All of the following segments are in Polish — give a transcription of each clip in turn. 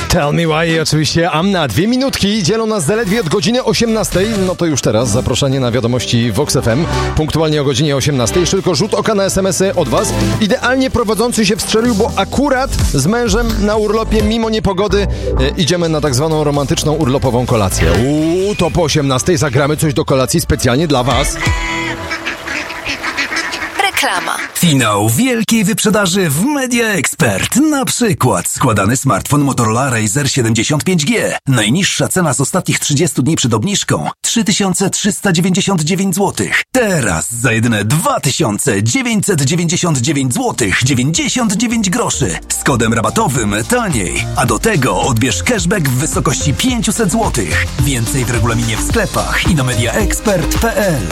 Tell Me Why i oczywiście Amna. 2 minutki dzielą nas zaledwie od godziny 18. No to już teraz zaproszenie na wiadomości Vox FM. Punktualnie o godzinie 18. Jeszcze tylko rzut oka na SMS-y od was. Idealnie prowadzący się wstrzelił, bo akurat z mężem na urlopie, mimo niepogody, idziemy na tak zwaną romantyczną urlopową kolację. To po 18 zagramy coś do kolacji specjalnie dla was. Reklama. Finał wielkiej wyprzedaży w Media Expert. Na przykład składany smartfon Motorola Razr 75G. Najniższa cena z ostatnich 30 dni przed obniżką 3399 zł. Teraz za jedyne 2999 zł 99 groszy. Z kodem rabatowym taniej. A do tego odbierz cashback w wysokości 500 zł. Więcej w regulaminie w sklepach i na mediaexpert.pl.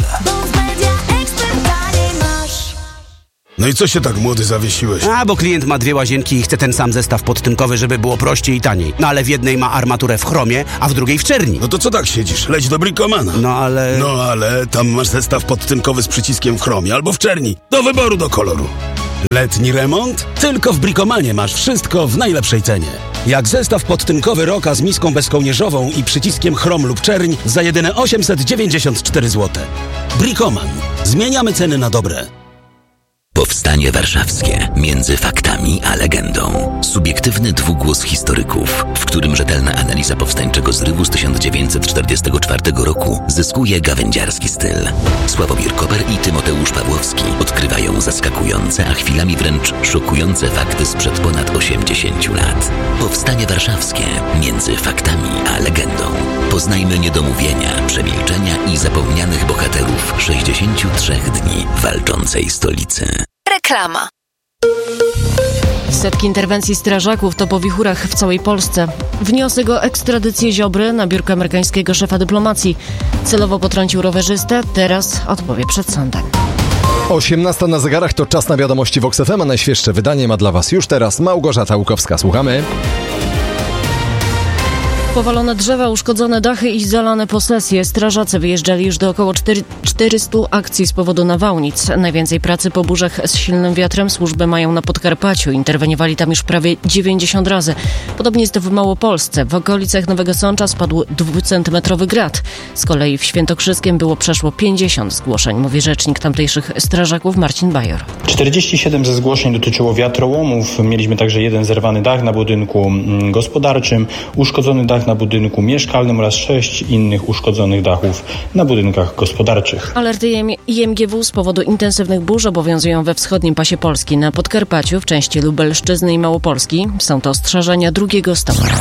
No i co się tak młody zawiesiłeś? Bo klient ma 2 łazienki i chce ten sam zestaw podtynkowy, żeby było prościej i taniej. No ale w jednej ma armaturę w chromie, a w drugiej w czerni. No to co tak siedzisz? Leć do Bricomana. No ale tam masz zestaw podtynkowy z przyciskiem w chromie albo w czerni. Do wyboru, do koloru. Letni remont? Tylko w Bricomanie masz wszystko w najlepszej cenie. Jak zestaw podtynkowy Roka z miską bezkołnierzową i przyciskiem chrom lub czerń za jedyne 894 zł. Bricoman. Zmieniamy ceny na dobre. Powstanie warszawskie. Między faktami a legendą. Subiektywny dwugłos historyków, w którym rzetelna analiza powstańczego zrywu z 1944 roku zyskuje gawędziarski styl. Sławomir Koper i Tymoteusz Pawłowski odkrywają zaskakujące, a chwilami wręcz szokujące fakty sprzed ponad 80 lat. Powstanie warszawskie. Między faktami a legendą. Poznajmy niedomówienia, przemilczenia i zapomnianych bohaterów 63 dni walczącej stolicy. Reklama. Setki interwencji strażaków to po wichurach w całej Polsce. Wniosek o ekstradycję Ziobry na biurko amerykańskiego szefa dyplomacji. Celowo potrącił rowerzystę, teraz odpowie przed sądem. 18 na zegarach to czas na wiadomości Vox FM, a najświeższe wydanie ma dla was już teraz Małgorzata Łukowska. Słuchamy. Powalone drzewa, uszkodzone dachy i zalane posesje. Strażacy wyjeżdżali już do około 400 akcji z powodu nawałnic. Najwięcej pracy po burzach z silnym wiatrem służby mają na Podkarpaciu. Interweniowali tam już prawie 90 razy. Podobnie jest w Małopolsce. W okolicach Nowego Sącza spadł 2-centymetrowy grat. Z kolei w Świętokrzyskiem było przeszło 50 zgłoszeń, mówi rzecznik tamtejszych strażaków Marcin Bajor. 47 ze zgłoszeń dotyczyło wiatrołomów. Mieliśmy także 1 zerwany dach na budynku gospodarczym, uszkodzony dach na budynku mieszkalnym oraz 6 innych uszkodzonych dachów na budynkach gospodarczych. Alerty IMGW z powodu intensywnych burz obowiązują we wschodnim pasie Polski. Na Podkarpaciu, w części Lubelszczyzny i Małopolski są to ostrzeżenia 2 stopnia.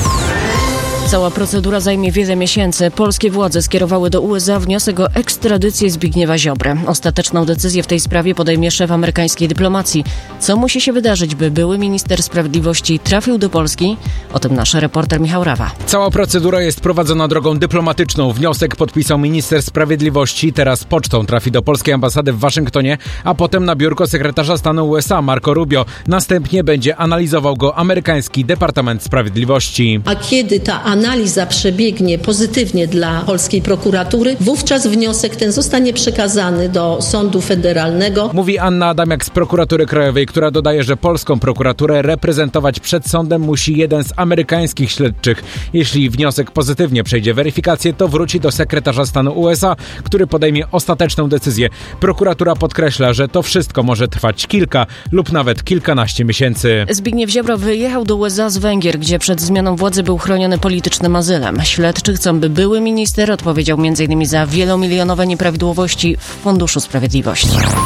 Cała procedura zajmie wiele miesięcy. Polskie władze skierowały do USA wniosek o ekstradycję Zbigniewa Ziobry. Ostateczną decyzję w tej sprawie podejmie szef amerykańskiej dyplomacji. Co musi się wydarzyć, by były minister sprawiedliwości trafił do Polski? O tym nasz reporter Michał Rawa. Cała procedura jest prowadzona drogą dyplomatyczną. Wniosek podpisał minister sprawiedliwości. Teraz pocztą trafi do polskiej ambasady w Waszyngtonie, a potem na biurko sekretarza stanu USA Marco Rubio. Następnie będzie analizował go amerykański Departament Sprawiedliwości. A kiedy ta analiza przebiegnie pozytywnie dla polskiej prokuratury, wówczas wniosek ten zostanie przekazany do sądu federalnego. Mówi Anna Adamiak z Prokuratury Krajowej, która dodaje, że polską prokuraturę reprezentować przed sądem musi jeden z amerykańskich śledczych. Jeśli wniosek pozytywnie przejdzie weryfikację, to wróci do sekretarza stanu USA, który podejmie ostateczną decyzję. Prokuratura podkreśla, że to wszystko może trwać kilka lub nawet kilkanaście miesięcy. Zbigniew Ziobro wyjechał do USA z Węgier, gdzie przed zmianą władzy był chroniony politycznym azylem. Śledczy chcą, by były minister odpowiedział m.in. za wielomilionowe nieprawidłowości w Funduszu Sprawiedliwości.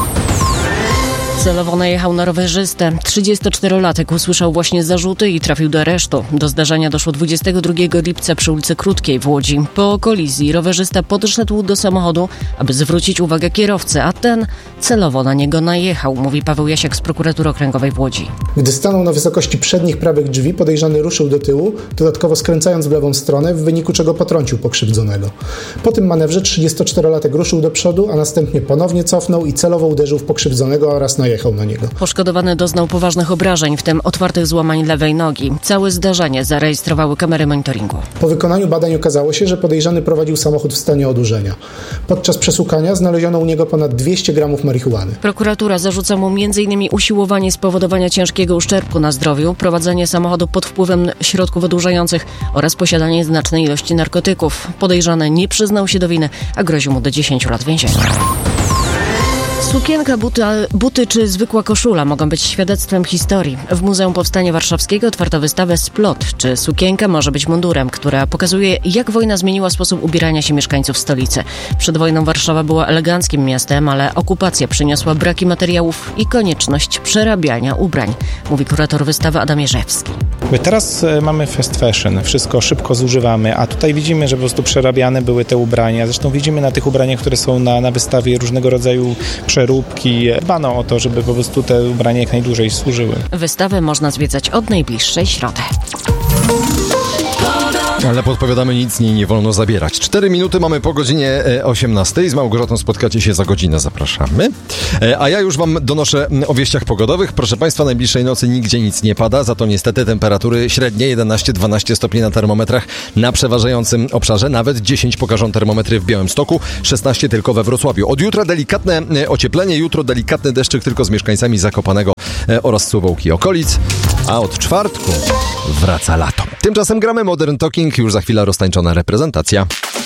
Celowo najechał na rowerzystę. 34-latek usłyszał właśnie zarzuty i trafił do aresztu. Do zdarzenia doszło 22 lipca przy ulicy Krótkiej w Łodzi. Po kolizji rowerzysta podszedł do samochodu, aby zwrócić uwagę kierowcy, a ten celowo na niego najechał, mówi Paweł Jasiak z Prokuratury Okręgowej w Łodzi. Gdy stanął na wysokości przednich prawych drzwi, podejrzany ruszył do tyłu, dodatkowo skręcając w lewą stronę, w wyniku czego potrącił pokrzywdzonego. Po tym manewrze 34-latek ruszył do przodu, a następnie ponownie cofnął i celowo uderzył w pokrzywdzonego oraz na najechał na niego. Poszkodowany doznał poważnych obrażeń, w tym otwartych złamań lewej nogi. Całe zdarzenie zarejestrowały kamery monitoringu. Po wykonaniu badań okazało się, że podejrzany prowadził samochód w stanie odurzenia. Podczas przeszukania znaleziono u niego ponad 200 gramów marihuany. Prokuratura zarzuca mu m.in. usiłowanie spowodowania ciężkiego uszczerbku na zdrowiu, prowadzenie samochodu pod wpływem środków odurzających oraz posiadanie znacznej ilości narkotyków. Podejrzany nie przyznał się do winy, a grozi mu do 10 lat więzienia. Sukienka, buty czy zwykła koszula mogą być świadectwem historii. W Muzeum Powstania Warszawskiego otwarto wystawę Splot, czy sukienka może być mundurem, która pokazuje, jak wojna zmieniła sposób ubierania się mieszkańców stolicy. Przed wojną Warszawa była eleganckim miastem, ale okupacja przyniosła braki materiałów i konieczność przerabiania ubrań, mówi kurator wystawy Adam Jerzewski. My teraz mamy fast fashion, wszystko szybko zużywamy, a tutaj widzimy, że po prostu przerabiane były te ubrania. Zresztą widzimy na tych ubraniach, które są na wystawie, różnego rodzaju przeróbki. Dbano o to, żeby po prostu te ubrania jak najdłużej służyły. Wystawę można zwiedzać od najbliższej środy. Ale podpowiadamy, nic nie wolno zabierać. 4 minuty mamy po godzinie 18. Z Małgorzatą spotkacie się za godzinę. Zapraszamy. A ja już wam donoszę o wieściach pogodowych. Proszę państwa, najbliższej nocy nigdzie nic nie pada, za to niestety temperatury średnie 11-12 stopni na termometrach na przeważającym obszarze. Nawet 10 pokażą termometry w Białymstoku, 16 tylko we Wrocławiu. Od jutra delikatne ocieplenie, jutro delikatny deszczyk tylko z mieszkańcami Zakopanego oraz Suwałki i okolic. A od czwartku wraca lato. Tymczasem gramy Modern Talking, już za chwilę roztańczona reprezentacja.